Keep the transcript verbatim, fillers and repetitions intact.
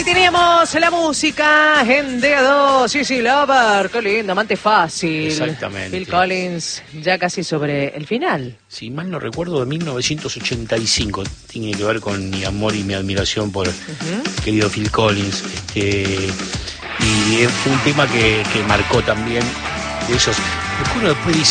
teníamos la música en D dos, Easy Lover, qué lindo, amante fácil. Exactamente. Phil Collins, ya casi sobre el final. Si mal no recuerdo, de mil novecientos ochenta y cinco. Tiene que ver con mi amor y mi admiración por uh-huh. querido Phil Collins. Este, y fue un tema que, que marcó también de esos. Uno después dice.